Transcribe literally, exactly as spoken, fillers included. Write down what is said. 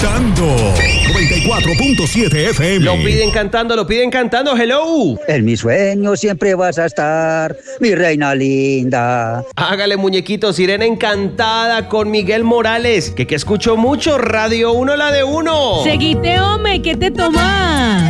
cantando. noventa y cuatro punto siete F M. Lo piden cantando, lo piden cantando. Hello. En mis sueños siempre vas a estar, mi reina linda. Hágale, muñequito. Sirena Encantada con Miguel Morales. Que que escucho mucho. Radio uno, la de uno. Seguite, hombre, ¿qué te tomas?